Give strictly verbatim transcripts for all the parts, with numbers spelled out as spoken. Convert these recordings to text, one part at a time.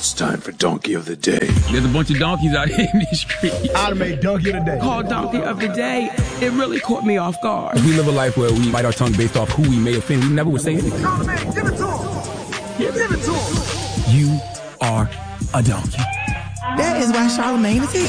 It's time for Donkey of the Day. There's a bunch of donkeys out here in these streets. I'd make Donkey of the Day. Called Donkey of the Day. It really caught me off guard. We live a life where we bite our tongue based off who we may offend. We never would say anything. Charlamagne, give it to him. Give it to him. You are a donkey. That is why Charlamagne is here.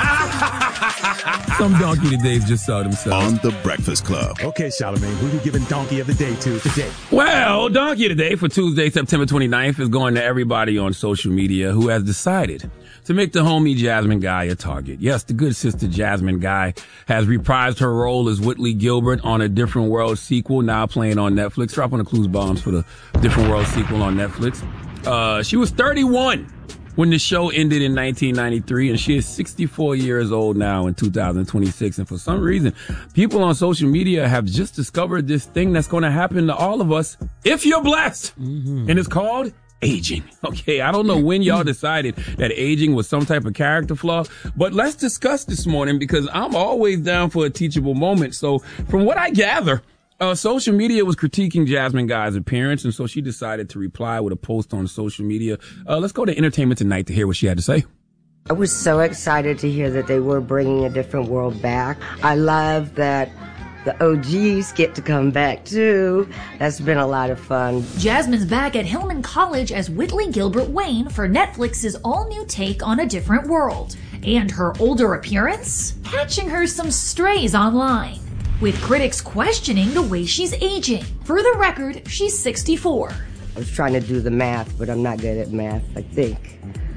Some donkey todays just saw themselves. On The Breakfast Club. Okay, Charlamagne, who you giving Donkey of the Day to today? Well, Donkey of the Day for Tuesday, September twenty-ninth is going to everybody on social media who has decided to make the homie Jasmine Guy a target. Yes, the good sister Jasmine Guy has reprised her role as Whitley Gilbert on A Different World sequel, now playing on Netflix. Dropping the clues bombs for the Different World sequel on Netflix. Uh, she was thirty-one when the show ended in nineteen ninety-three, and she is sixty-four years old now in two thousand twenty-six. And for some reason, people on social media have just discovered this thing that's going to happen to all of us if you're blessed. Mm-hmm. And it's called aging. Okay, I don't know when y'all decided that aging was some type of character flaw, but let's discuss this morning because I'm always down for a teachable moment. So from what I gather, Uh, social media was critiquing Jasmine Guy's appearance, and so she decided to reply with a post on social media. Uh, let's go to Entertainment Tonight to hear what she had to say. I was so excited to hear that they were bringing A Different World back. I love that the O Gs get to come back, too. That's been a lot of fun. Jasmine's back at Hillman College as Whitley Gilbert Wayne for Netflix's all-new take on A Different World. And her older appearance? Catching her some strays online, with critics questioning the way she's aging. For the record, she's sixty-four. I was trying to do the math, but I'm not good at math, I think.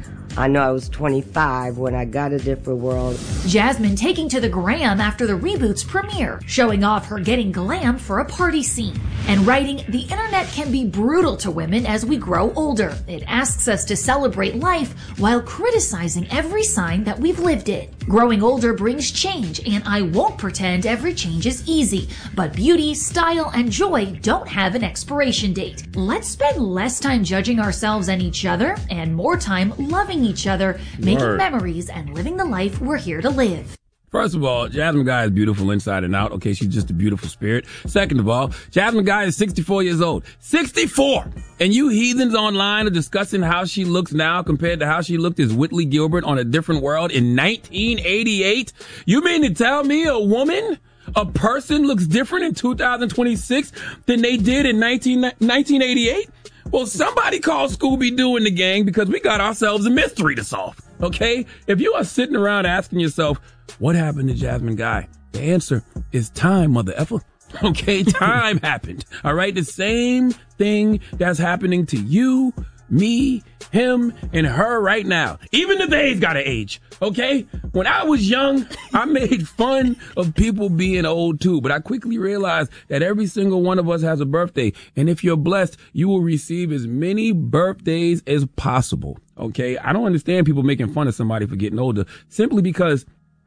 I know I was twenty-five when I got A Different World. Jasmine taking to the gram after the reboot's premiere, showing off her getting glam for a party scene, and writing, "The internet can be brutal to women as we grow older. It asks us to celebrate life while criticizing every sign that we've lived it. Growing older brings change, and I won't pretend every change is easy, but beauty, style, and joy don't have an expiration date. Let's spend less time judging ourselves and each other, and more time loving each other, making Word. memories, and living the life we're here to live." First of all, Jasmine Guy is beautiful inside and out. Okay, she's just a beautiful spirit. Second of all, Jasmine Guy is sixty-four years old. sixty-four! And you heathens online are discussing how she looks now compared to how she looked as Whitley Gilbert on A Different World in nineteen eighty-eight? You mean to tell me a woman, a person looks different in two thousand twenty-six than they did in nineteen eighty-eight? Well, somebody call Scooby-Doo and the gang because we got ourselves a mystery to solve, okay? If you are sitting around asking yourself, what happened to Jasmine Guy? The answer is time, mother effer. Okay, time happened, all right? The same thing that's happening to you, me, him, and her right now. Even the they's gotta age, okay? When I was young, I made fun of people being old too, but I quickly realized that every single one of us has a birthday. And if you're blessed, you will receive as many birthdays as possible, okay? I don't understand people making fun of somebody for getting older simply because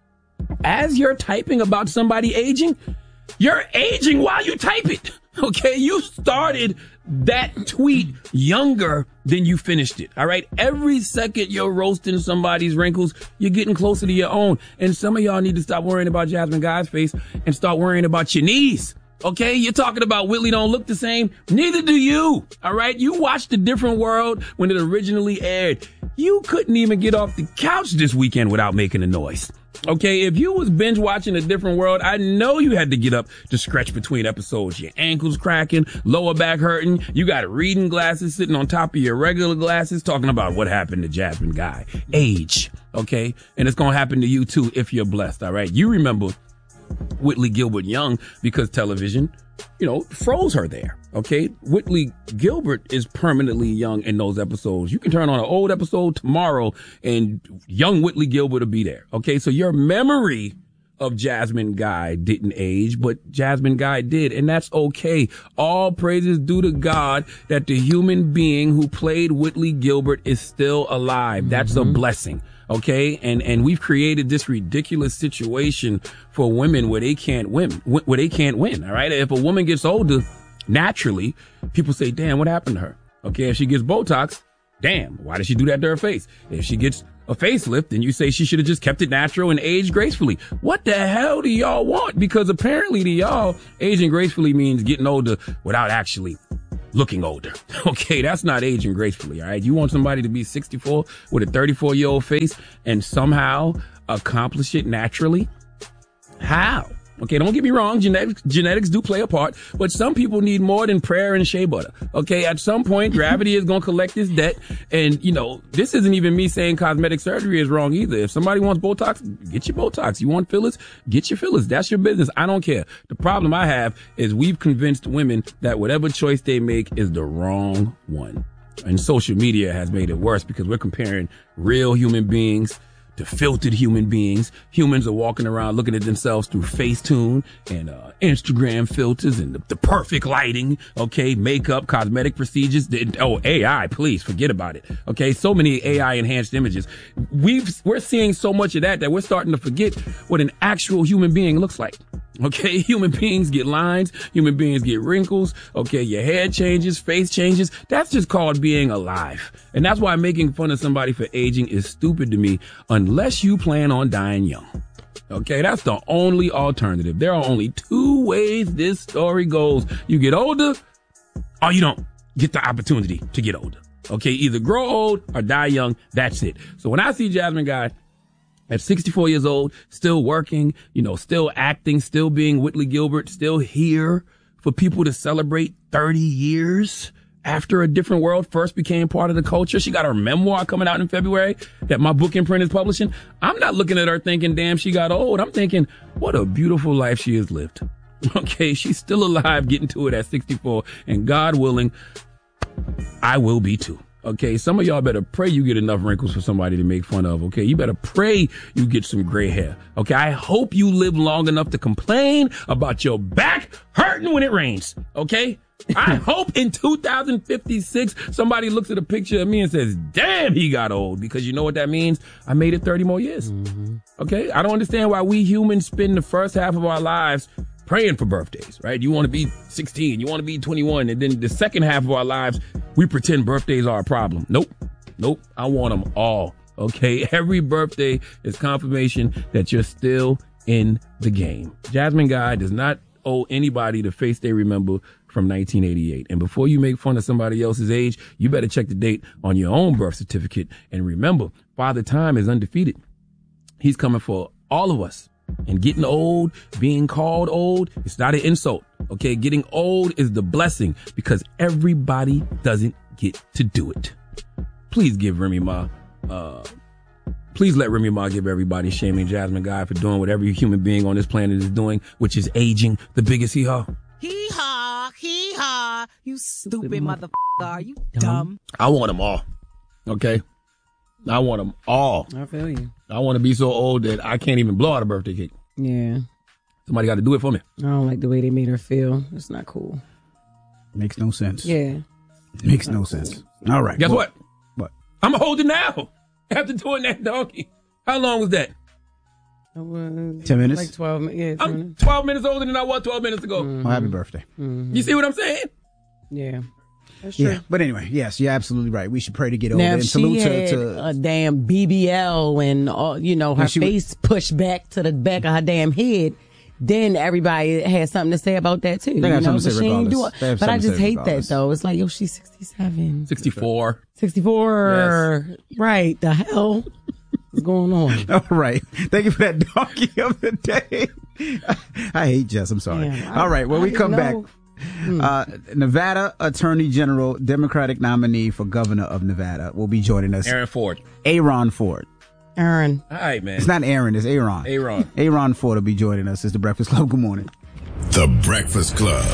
as you're typing about somebody aging, you're aging while you type it, okay? You started that tweet younger than you finished it, all right? Every second you're roasting somebody's wrinkles, you're getting closer to your own. And some of y'all need to stop worrying about Jasmine Guy's face and start worrying about your knees, okay? You're talking about Whitley don't look the same. Neither do you, all right? You watched A Different World when it originally aired. You couldn't even get off the couch this weekend without making a noise. Okay, if you was binge watching A Different World, I know you had to get up to stretch between episodes. Your ankles cracking, lower back hurting. You got reading glasses sitting on top of your regular glasses talking about what happened to Jasmine Guy. Age, okay? And it's going to happen to you too if you're blessed, all right? You remember Whitley Gilbert young because television, you know, froze her there, okay? Whitley Gilbert is permanently young in those episodes. You can turn on an old episode tomorrow and young Whitley Gilbert will be there, okay? So your memory of Jasmine Guy didn't age, but Jasmine Guy did, and that's okay. All praises due to God that the human being who played Whitley Gilbert is still alive. That's mm-hmm. a blessing. Okay. And, and we've created this ridiculous situation for women where they can't win, where they can't win. All right. If a woman gets older, naturally, people say, damn, what happened to her? Okay. If she gets Botox, damn, why did she do that to her face? If she gets a facelift, then you say she should have just kept it natural and aged gracefully. What the hell do y'all want? Because apparently to y'all, aging gracefully means getting older without actually looking older. Okay, that's not aging gracefully, all right? You want somebody to be sixty-four with a thirty-four-year-old face and somehow accomplish it naturally? How? Okay, don't get me wrong. Genetics, genetics do play a part, but some people need more than prayer and shea butter. Okay, at some point, gravity is going to collect this debt. And, you know, this isn't even me saying cosmetic surgery is wrong either. If somebody wants Botox, get your Botox. You want fillers? Get your fillers. That's your business. I don't care. The problem I have is we've convinced women that whatever choice they make is the wrong one. And social media has made it worse because we're comparing real human beings to filtered human beings. Humans are walking around looking at themselves through Facetune and uh, Instagram filters and the, the perfect lighting, okay, makeup, cosmetic procedures. Oh, A I, please forget about it. Okay, so many A I enhanced images. We've we're seeing so much of that that we're starting to forget what an actual human being looks like. Okay, human beings get lines, human beings get wrinkles, okay, your hair changes, face changes. That's just called being alive. And that's why making fun of somebody for aging is stupid to me unless you plan on dying young. Okay, that's the only alternative. There are only two ways this story goes. You get older or you don't get the opportunity to get older. Okay, either grow old or die young. That's it. So when I see Jasmine Guy at sixty-four years old, still working, you know, still acting, still being Whitley Gilbert, still here for people to celebrate thirty years after A Different World first became part of the culture. She got her memoir coming out in February that my book imprint is publishing. I'm not looking at her thinking, damn, she got old. I'm thinking, what a beautiful life she has lived. Okay, she's still alive, getting to it at sixty-four, and God willing, I will be too. Okay, some of y'all better pray you get enough wrinkles for somebody to make fun of, okay? You better pray you get some gray hair, okay? I hope you live long enough to complain about your back hurting when it rains, okay? I hope in two thousand fifty-six, somebody looks at a picture of me and says, damn, he got old, because you know what that means? I made it thirty more years, mm-hmm. Okay? I don't understand why we humans spend the first half of our lives praying for birthdays, right? You want to be sixteen, you want to be twenty-one, and then the second half of our lives, we pretend birthdays are a problem. Nope. Nope. I want them all. Okay. Every birthday is confirmation that you're still in the game. Jasmine Guy does not owe anybody the face they remember from nineteen eighty-eight. And before you make fun of somebody else's age, you better check the date on your own birth certificate. And remember, Father Time is undefeated. He's coming for all of us. And getting old, being called old, it's not an insult. Okay, getting old is the blessing because everybody doesn't get to do it. Please give Remy Ma, uh, please let Remy Ma give everybody shaming Jasmine Guy for doing what every human being on this planet is doing, which is aging the biggest hee-haw. Hee-haw, hee-haw, you stupid motherfucker, are you dumb? I want them all, okay? I want them all. I feel you. I want to be so old that I can't even blow out a birthday cake. Yeah. Somebody got to do it for me. I don't like the way they made her feel. It's not cool. Makes no sense. Yeah. Makes no sense. All right. Guess well, what? What? I'm older now. After doing that donkey. How long was that? It was ten minutes? Like twelve minutes. Yeah, I'm minutes. twelve minutes older than I was twelve minutes ago. Mm-hmm. Well, happy birthday. Mm-hmm. You see what I'm saying? Yeah. That's true. Yeah, but anyway, yes, you're absolutely right. We should pray to get over now, and if salute she had to, to a damn B B L and all, you know, her she face would, pushed back to the back of her damn head, then everybody has something to say about that too. They have you know? something to say she ain't regardless. do They have But I something to just say hate regardless. that though. It's like, yo, she's sixty-seven. sixty-four. sixty-four. Yes. Right. The hell is going on? All right. Thank you for that donkey of the day. I hate Jess. I'm sorry. Damn, All right. When I we come know. back, uh, Nevada Attorney General, Democratic nominee for governor of Nevada, will be joining us. Aaron Ford. Aaron Ford. Aaron. All right, man. It's not Aaron, it's Aaron. Aaron. Aaron Ford will be joining us. It's the Breakfast Club. Good morning. The Breakfast Club.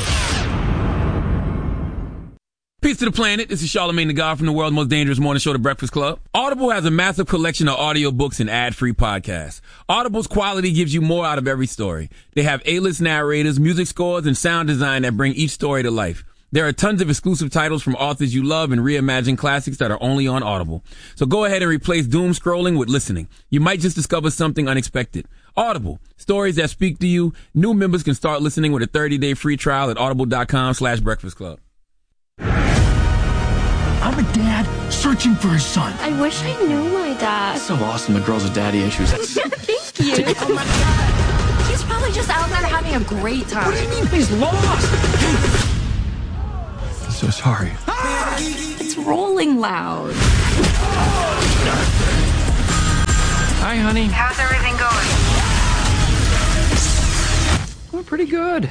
Peace to the planet. This is Charlamagne the God from the world's most dangerous morning show, The Breakfast Club. Audible has a massive collection of audiobooks and ad-free podcasts. Audible's quality gives you more out of every story. They have A-list narrators, music scores, and sound design that bring each story to life. There are tons of exclusive titles from authors you love and reimagined classics that are only on Audible. So go ahead and replace doom scrolling with listening. You might just discover something unexpected. Audible. Stories that speak to you. New members can start listening with a thirty-day free trial at audible.com slash breakfast club. I'm a dad searching for his son. I wish I knew my dad. So awesome, the girls with daddy issues. Thank you. Oh my God. He's probably just out there having a great time. What do you mean he's lost? Hey. so sorry. It's rolling loud. Hi, honey. How's everything going? We're pretty good.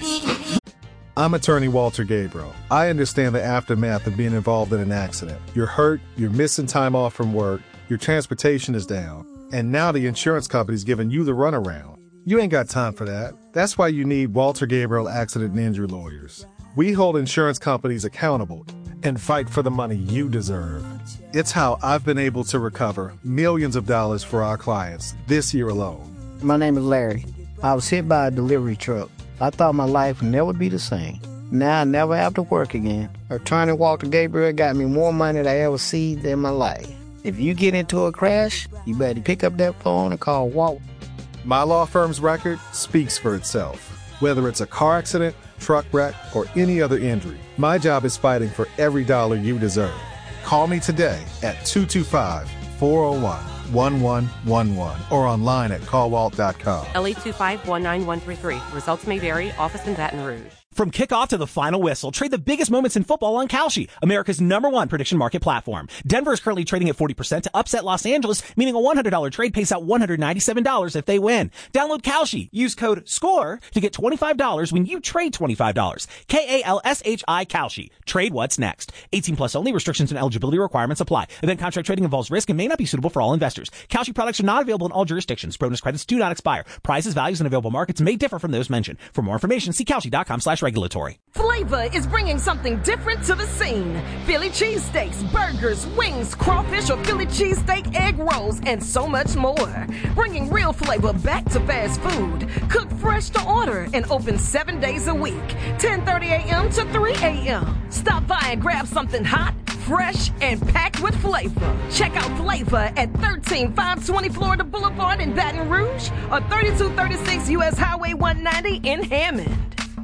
I'm attorney Walter Gabriel. I understand the aftermath of being involved in an accident. You're hurt, you're missing time off from work, your transportation is down, and now the insurance company's giving you the runaround. You ain't got time for that. That's why you need Walter Gabriel Accident and Injury Lawyers. We hold insurance companies accountable and fight for the money you deserve. It's how I've been able to recover millions of dollars for our clients this year alone. My name is Larry. I was hit by a delivery truck. I thought my life would never be the same. Now I never have to work again. Attorney Walter Gabriel got me more money than I ever seen in my life. If you get into a crash, you better pick up that phone and call Walt. My law firm's record speaks for itself. Whether it's a car accident, truck wreck, or any other injury, my job is fighting for every dollar you deserve. Call me today at two two five, four oh one, one one one one or online at call walt dot com. L eight two five, one nine one three three. Results may vary. Office in Baton Rouge. From kickoff to the final whistle, trade the biggest moments in football on Kalshi, America's number one prediction market platform. Denver is currently trading at forty percent to upset Los Angeles, meaning a one hundred dollars trade pays out one hundred ninety-seven dollars if they win. Download Kalshi. Use code SCORE to get twenty-five dollars when you trade twenty-five dollars. K A L S H I Kalshi. Trade what's next. eighteen plus only. Restrictions and eligibility requirements apply. Event contract trading involves risk and may not be suitable for all investors. Kalshi products are not available in all jurisdictions. Bonus credits do not expire. Prices, values, and available markets may differ from those mentioned. For more information, see Kalshi.com slash regulatory. Flavor is bringing something different to the scene. Philly cheesesteaks, burgers, wings, crawfish or Philly cheesesteak egg rolls, and so much more. Bringing real flavor back to fast food. Cooked fresh to order and open seven days a week. ten thirty a.m. to three a.m. Stop by and grab something hot, fresh, and packed with flavor. Check out Flavor at thirteen five twenty Florida Boulevard in Baton Rouge or thirty-two thirty-six U S Highway one ninety in Hammond.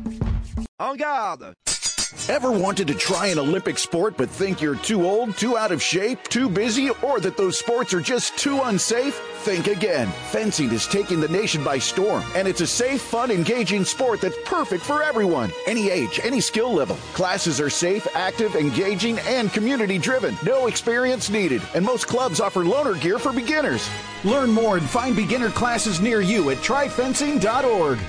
En garde! Ever wanted to try an Olympic sport but think you're too old, too out of shape, too busy, or that those sports are just too unsafe? Think again. Fencing is taking the nation by storm, and it's a safe, fun, engaging sport that's perfect for everyone. Any age, any skill level. Classes are safe, active, engaging, and community-driven. No experience needed, and most clubs offer loaner gear for beginners. Learn more and find beginner classes near you at try fencing dot org.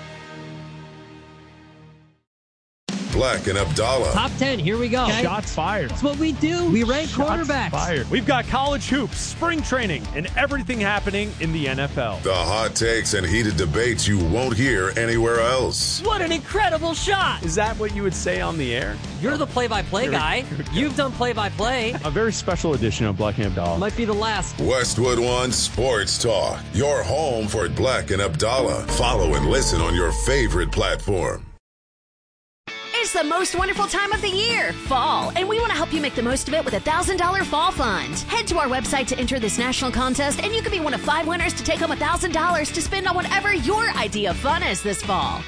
Black and Abdallah. Top ten, here we go. Okay. Shots fired. That's what we do. We rank Shots quarterbacks. Fired. We've got college hoops, spring training, and everything happening in the N F L. The hot takes and heated debates you won't hear anywhere else. What an incredible shot. Is that what you would say on the air? You're the play-by-play guy. You've done play-by-play. A very special edition of Black and Abdallah. Might be the last. Westwood One Sports Talk. Your home for Black and Abdallah. Follow and listen on your favorite platform. It's the most wonderful time of the year, fall, and we want to help you make the most of it with a one thousand dollars fall fund. Head to our website to enter this national contest, and you could be one of five winners to take home one thousand dollars to spend on whatever your idea of fun is this fall.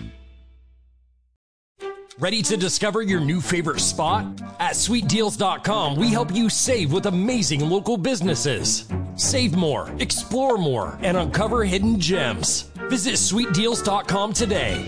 Ready to discover your new favorite spot? At sweet deals dot com, we help you save with amazing local businesses. Save more, explore more, and uncover hidden gems. Visit sweet deals dot com today.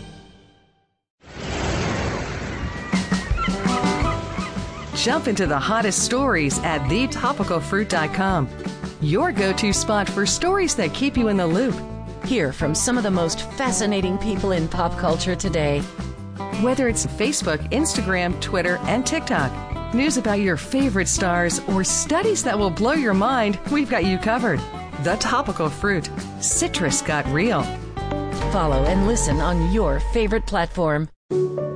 Jump into the hottest stories at the topical fruit dot com. Your go-to spot for stories that keep you in the loop. Hear from some of the most fascinating people in pop culture today. Whether it's Facebook, Instagram, Twitter, and TikTok, news about your favorite stars, or studies that will blow your mind, we've got you covered. The Topical Fruit. Citrus got real. Follow and listen on your favorite platform.